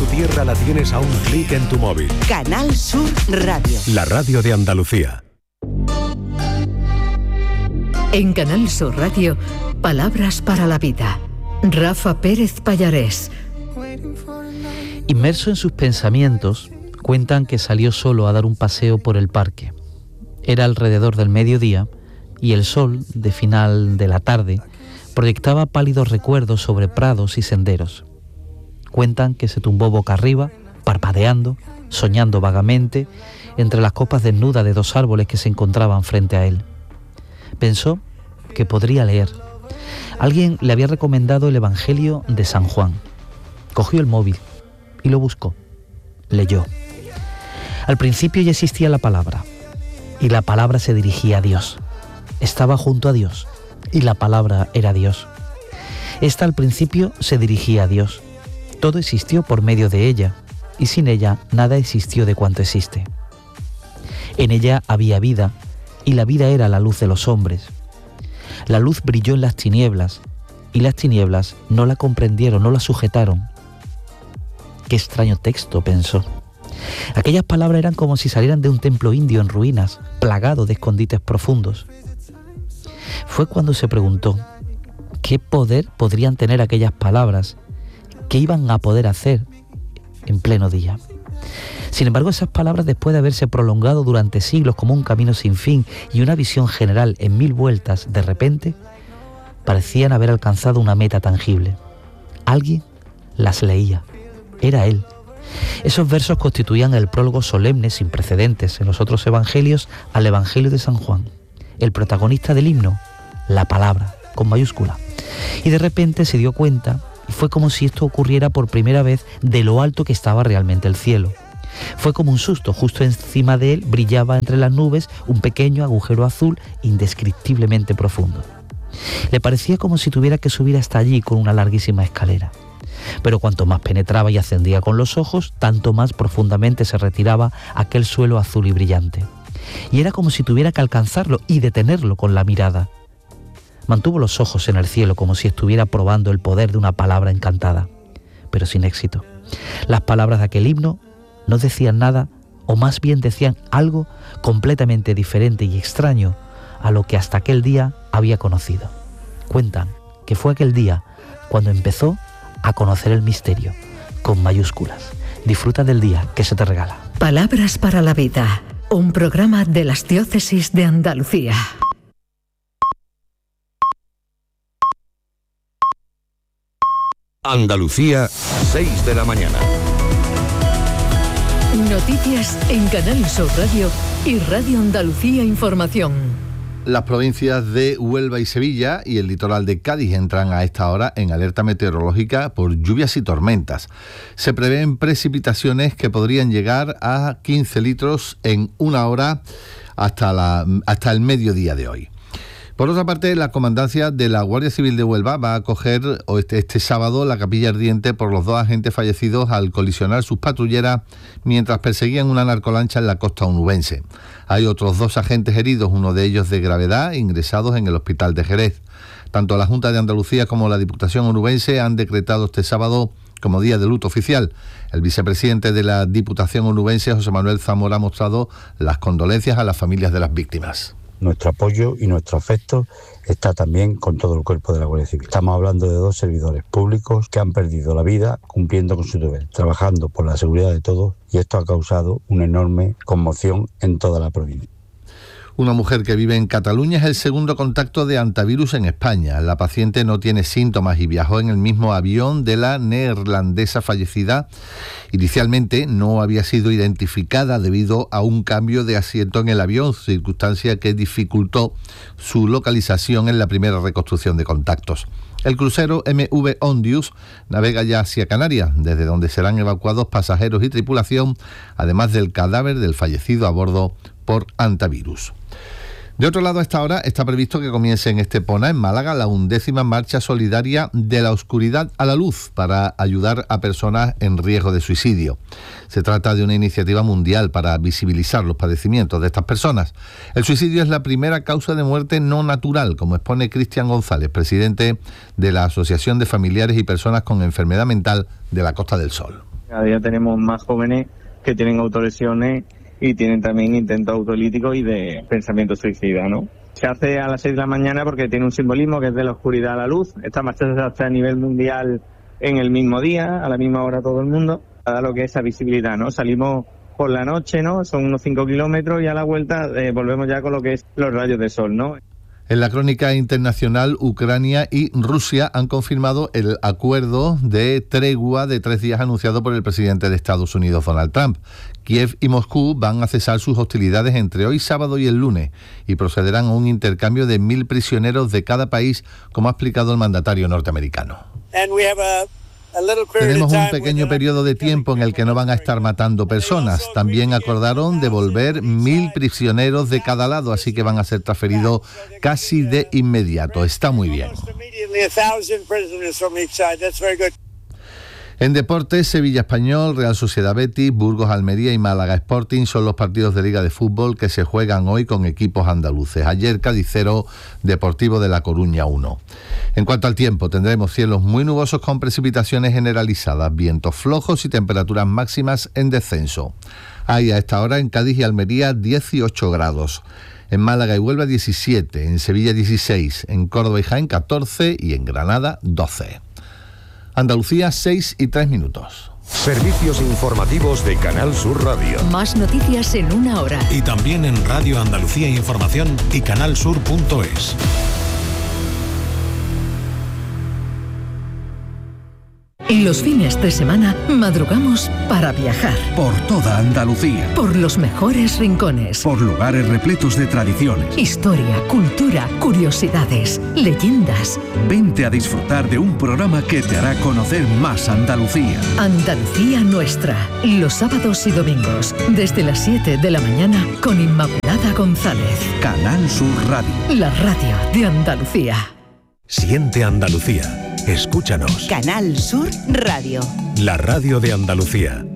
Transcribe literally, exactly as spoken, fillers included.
tu tierra la tienes a un clic en tu móvil. Canal Sur Radio. La radio de Andalucía. En Canal Sur Radio, Palabras para la Vida. Rafa Pérez Pallarés. Inmerso en sus pensamientos, cuentan que salió solo a dar un paseo por el parque. Era alrededor del mediodía y el sol, de final de la tarde, proyectaba pálidos recuerdos sobre prados y senderos. Cuentan que se tumbó boca arriba, parpadeando, soñando vagamente, entre las copas desnudas de dos árboles que se encontraban frente a él. Pensó que podría leer. Alguien le había recomendado el Evangelio de San Juan. Cogió el móvil y lo buscó. Leyó. Al principio ya existía la palabra, y la palabra se dirigía a Dios. Estaba junto a Dios, y la palabra era Dios. Esta al principio se dirigía a Dios. Todo existió por medio de ella, y sin ella nada existió de cuanto existe. En ella había vida, y la vida era la luz de los hombres. La luz brilló en las tinieblas, y las tinieblas no la comprendieron, no la sujetaron. Qué extraño texto, pensó. Aquellas palabras eran como si salieran de un templo indio en ruinas, plagado de escondites profundos. Fue cuando se preguntó, ¿qué poder podrían tener aquellas palabras? ¿Qué iban a poder hacer en pleno día? Sin embargo, esas palabras, después de haberse prolongado durante siglos como un camino sin fin y una visión general en mil vueltas, de repente, parecían haber alcanzado una meta tangible. Alguien las leía. Era él. Esos versos constituían el prólogo solemne, sin precedentes en los otros evangelios, al Evangelio de San Juan. El protagonista del himno, la palabra, con mayúscula. Y de repente se dio cuenta, y fue como si esto ocurriera por primera vez, de lo alto que estaba realmente el cielo. Fue como un susto. Justo encima de él brillaba entre las nubes un pequeño agujero azul indescriptiblemente profundo. Le parecía como si tuviera que subir hasta allí con una larguísima escalera. Pero cuanto más penetraba y ascendía con los ojos, tanto más profundamente se retiraba aquel suelo azul y brillante. Y era como si tuviera que alcanzarlo y detenerlo con la mirada. Mantuvo los ojos en el cielo como si estuviera probando el poder de una palabra encantada, pero sin éxito. Las palabras de aquel himno no decían nada, o más bien decían algo completamente diferente y extraño a lo que hasta aquel día había conocido. Cuentan que fue aquel día cuando empezó a conocer el misterio, con mayúsculas. Disfruta del día que se te regala. Palabras para la Vida, un programa de las diócesis de Andalucía. Andalucía, seis de la mañana. Noticias en Canal Sur Radio y Radio Andalucía Información. Las provincias de Huelva y Sevilla y el litoral de Cádiz entran a esta hora en alerta meteorológica por lluvias y tormentas. Se prevén precipitaciones que podrían llegar a quince litros en una hora hasta, la, hasta el mediodía de hoy. Por otra parte, la comandancia de la Guardia Civil de Huelva va a acoger este, este sábado la capilla ardiente por los dos agentes fallecidos al colisionar sus patrulleras mientras perseguían una narcolancha en la costa onubense. Hay otros dos agentes heridos, uno de ellos de gravedad, ingresados en el hospital de Jerez. Tanto la Junta de Andalucía como la Diputación onubense han decretado este sábado como día de luto oficial. El vicepresidente de la Diputación onubense, José Manuel Zamora, ha mostrado las condolencias a las familias de las víctimas. Nuestro apoyo y nuestro afecto está también con todo el cuerpo de la Guardia Civil. Estamos hablando de dos servidores públicos que han perdido la vida cumpliendo con su deber, trabajando por la seguridad de todos, y esto ha causado una enorme conmoción en toda la provincia. Una mujer que vive en Cataluña es el segundo contacto de antivirus en España. La paciente no tiene síntomas y viajó en el mismo avión de la neerlandesa fallecida. Inicialmente no había sido identificada debido a un cambio de asiento en el avión, circunstancia que dificultó su localización en la primera reconstrucción de contactos. El crucero M V Ondius navega ya hacia Canarias, desde donde serán evacuados pasajeros y tripulación, además del cadáver del fallecido a bordo por antivirus. De otro lado, a esta hora está previsto que comience en Estepona, en Málaga, la undécima marcha solidaria de la oscuridad a la luz para ayudar a personas en riesgo de suicidio. Se trata de una iniciativa mundial para visibilizar los padecimientos de estas personas. El suicidio es la primera causa de muerte no natural, como expone Cristian González, presidente de la Asociación de Familiares y Personas con Enfermedad Mental de la Costa del Sol. Cada día tenemos más jóvenes que tienen autolesiones y tienen también intentos autolíticos y de pensamiento suicida, ¿no? Se hace a las seis de la mañana porque tiene un simbolismo que es de la oscuridad a la luz. Esta marcha se hace a nivel mundial en el mismo día, a la misma hora todo el mundo, para lo que es esa visibilidad, ¿no? Salimos por la noche, ¿no? Son unos cinco kilómetros y a la vuelta eh, volvemos ya con lo que es los rayos de sol, ¿no? En la crónica internacional, Ucrania y Rusia han confirmado el acuerdo de tregua de tres días anunciado por el presidente de Estados Unidos, Donald Trump. Kiev y Moscú van a cesar sus hostilidades entre hoy sábado y el lunes y procederán a un intercambio de mil prisioneros de cada país, como ha explicado el mandatario norteamericano. Tenemos un pequeño periodo de tiempo en el que no van a estar matando personas. También acordaron devolver mil prisioneros de cada lado, así que van a ser transferidos casi de inmediato. Está muy bien. En deportes, Sevilla Español, Real Sociedad Betis, Burgos Almería y Málaga Sporting son los partidos de Liga de Fútbol que se juegan hoy con equipos andaluces. Ayer Cádiz cero, Deportivo de La Coruña uno. En cuanto al tiempo, tendremos cielos muy nubosos con precipitaciones generalizadas, vientos flojos y temperaturas máximas en descenso. Hay a esta hora en Cádiz y Almería dieciocho grados. En Málaga y Huelva diecisiete, en Sevilla dieciséis, en Córdoba y Jaén catorce y en Granada doce. Andalucía, seis y tres minutos. Servicios informativos de Canal Sur Radio. Más noticias en una hora. Y también en Radio Andalucía Información y canalsur punto es. Los fines de semana madrugamos para viajar. Por toda Andalucía. Por los mejores rincones. Por lugares repletos de tradiciones. Historia, cultura, curiosidades, leyendas. Vente a disfrutar de un programa que te hará conocer más Andalucía. Andalucía Nuestra. Los sábados y domingos, desde las siete de la mañana, con Inmaculada González. Canal Sur Radio. La radio de Andalucía. Siente Andalucía. Escúchanos. Canal Sur Radio. La radio de Andalucía.